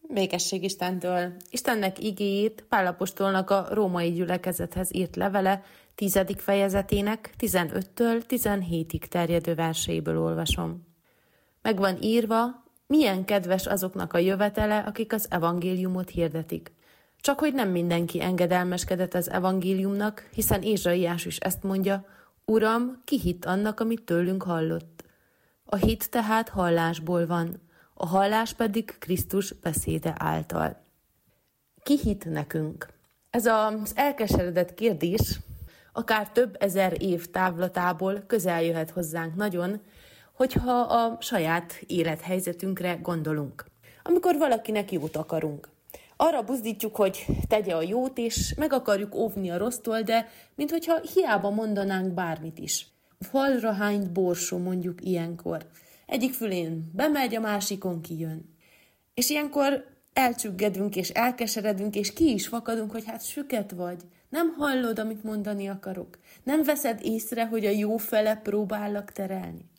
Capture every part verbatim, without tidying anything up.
Békesség Istentől. Istennek igéjét Pál apostolnak a római gyülekezethez írt levele tizedik fejezetének tizenöttől tizenhétig terjedő verseiből olvasom. Meg van írva, milyen kedves azoknak a jövetele, akik az evangéliumot hirdetik. Csak hogy nem mindenki engedelmeskedett az evangéliumnak, hiszen Ézsaiás is ezt mondja, Uram, ki hitt annak, amit tőlünk hallott. A hit tehát hallásból van, a hallás pedig Krisztus beszéde által. Ki hitt nekünk? Ez az elkeseredett kérdés akár több ezer év távlatából közel jöhet hozzánk nagyon, hogyha a saját élethelyzetünkre gondolunk. Amikor valakinek jót akarunk. Arra buzdítjuk, hogy tegye a jót, és meg akarjuk óvni a rossztól, de minthogyha hiába mondanánk bármit is. Falra hányt borsó mondjuk ilyenkor. Egyik fülén bemegy, a másikon kijön. És ilyenkor elcsüggedünk, és elkeseredünk, és ki is fakadunk, hogy hát süket vagy. Nem hallod, amit mondani akarok. Nem veszed észre, hogy a jó fele próbállak terelni.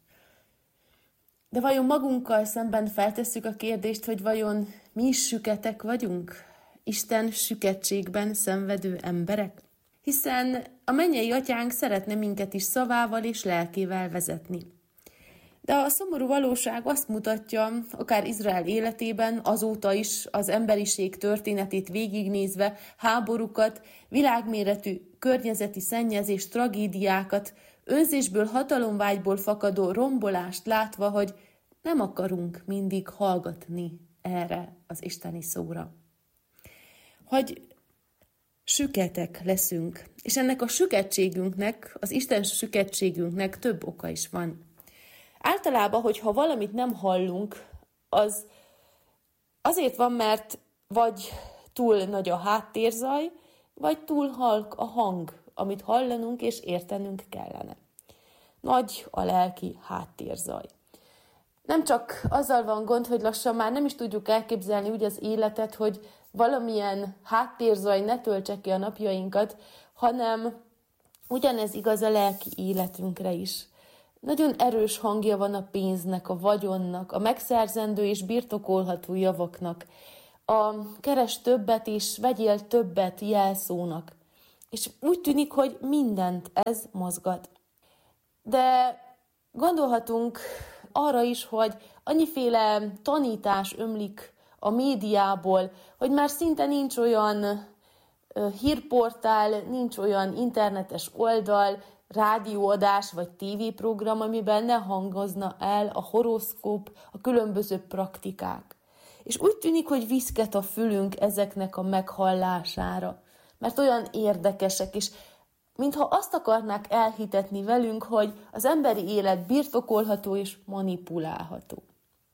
De vajon magunkkal szemben feltesszük a kérdést, hogy vajon mi is süketek vagyunk? Isten süketségben szenvedő emberek? Hiszen a mennyei atyánk szeretne minket is szavával és lelkével vezetni. De a szomorú valóság azt mutatja, akár Izrael életében, azóta is az emberiség történetét végignézve, háborúkat, világméretű környezeti szennyezés, tragédiákat, önzésből, hatalomvágyból fakadó rombolást látva, hogy nem akarunk mindig hallgatni erre az isteni szóra. Hogy süketek leszünk, és ennek a süketségünknek, az Isten süketségünknek több oka is van. Általában, hogyha valamit nem hallunk, az azért van, mert vagy túl nagy a háttérzaj, vagy túl halk a hang, amit hallanunk és értenünk kellene. Nagy a lelki háttérzaj. Nem csak azzal van gond, hogy lassan már nem is tudjuk elképzelni úgy az életet, hogy valamilyen háttérzaj ne töltse ki a napjainkat, hanem ugyanez igaz a lelki életünkre is. Nagyon erős hangja van a pénznek, a vagyonnak, a megszerzendő és birtokolható javaknak, a keres többet és vegyél többet jelszónak. És úgy tűnik, hogy mindent ez mozgat. De gondolhatunk arra is, hogy annyiféle tanítás ömlik a médiából, hogy már szinte nincs olyan hírportál, nincs olyan internetes oldal, rádióadás vagy tévéprogram, amiben ne hangozna el a horoszkóp, a különböző praktikák. És úgy tűnik, hogy viszket a fülünk ezeknek a meghallására, mert olyan érdekesek, és mintha azt akarnák elhitetni velünk, hogy az emberi élet birtokolható és manipulálható.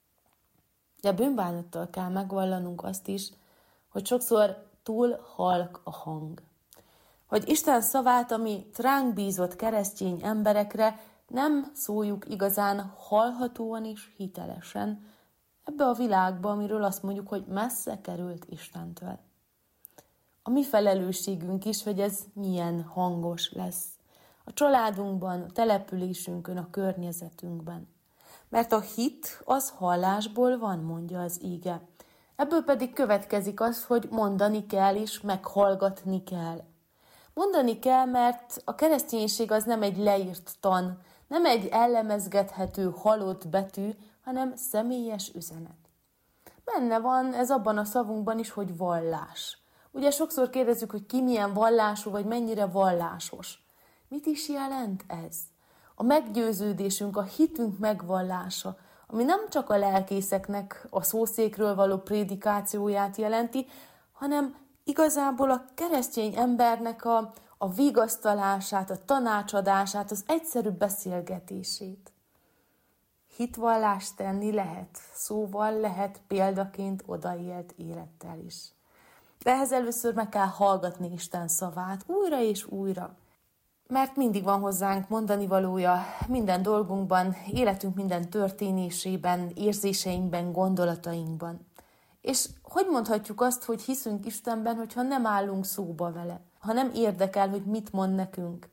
De bűnbánattal kell megvallanunk azt is, hogy sokszor túl halk a hang. Hogy Isten szavát, ami ránk bízott keresztény emberekre, nem szóljuk igazán hallhatóan és hitelesen ebbe a világba, amiről azt mondjuk, hogy messze került Istentől. A mi felelősségünk is, hogy ez milyen hangos lesz. A családunkban, a településünkön, a környezetünkben. Mert a hit az hallásból van, mondja az íge. Ebből pedig következik az, hogy mondani kell és meghallgatni kell. Mondani kell, mert a kereszténység az nem egy leírt tan, nem egy ellemezgethető halott betű, hanem személyes üzenet. Benne van ez abban a szavunkban is, hogy vallás. Ugye sokszor kérdezzük, hogy ki milyen vallású, vagy mennyire vallásos. Mit is jelent ez? A meggyőződésünk, a hitünk megvallása, ami nem csak a lelkészeknek a szószékről való prédikációját jelenti, hanem igazából a keresztény embernek a, a vigasztalását, a tanácsadását, az egyszerű beszélgetését. Hitvallást tenni lehet, szóval lehet példaként odaélt élettel is. De ehhez először meg kell hallgatni Isten szavát újra és újra. Mert mindig van hozzánk mondani valója minden dolgunkban, életünk minden történésében, érzéseinkben, gondolatainkban. És hogy mondhatjuk azt, hogy hiszünk Istenben, hogyha nem állunk szóba vele, ha nem érdekel, hogy mit mond nekünk?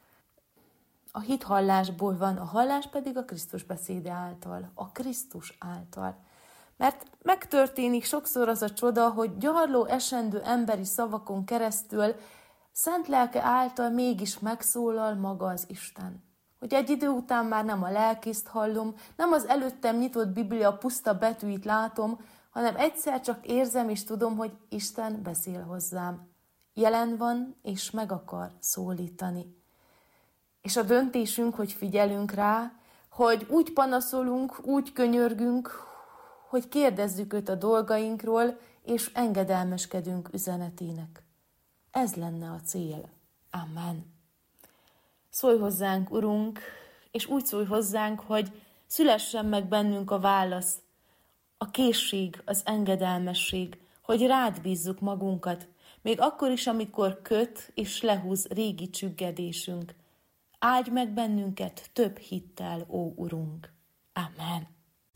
A hit hallásból van, a hallás pedig a Krisztus beszéde által, a Krisztus által. Mert megtörténik sokszor az a csoda, hogy gyarló esendő emberi szavakon keresztül szent lelke által mégis megszólal maga az Isten. Hogy egy idő után már nem a lelkészt hallom, nem az előttem nyitott Biblia puszta betűit látom, hanem egyszer csak érzem és tudom, hogy Isten beszél hozzám. Jelen van, és meg akar szólítani. És a döntésünk, hogy figyelünk rá, hogy úgy panaszolunk, úgy könyörgünk, hogy kérdezzük őt a dolgainkról, és engedelmeskedünk üzenetének. Ez lenne a cél. Amen. Szólj hozzánk, Urunk, és úgy szólj hozzánk, hogy szülessen meg bennünk a válasz, a készség, az engedelmesség, hogy rád bízzuk magunkat, még akkor is, amikor köt és lehúz régi csüggedésünk. Áldj meg bennünket több hittel, ó Urunk. Amen.